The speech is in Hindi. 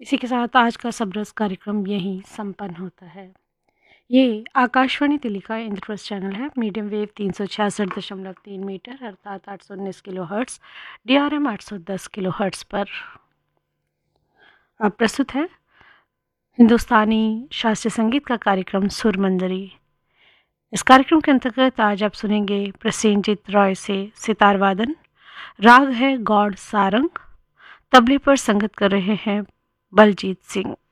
इसी के साथ आज का सबरस कार्यक्रम यहीं संपन्न होता है। ये आकाशवाणी दिल्ली का इंद्रप्रस्थ चैनल है। मीडियम वेव 366.3 मीटर अर्थात 819 kilo hertz, DRM 810 kilo hertz पर अब प्रस्तुत है हिंदुस्तानी शास्त्रीय संगीत का कार्यक्रम सुर मंजरी। इस कार्यक्रम के अंतर्गत आज आप सुनेंगे प्रसेनजीत रॉय से सितार वादन। राग है गौड़ सारंग। तबले पर संगत कर रहे हैं बलजीत सिंह।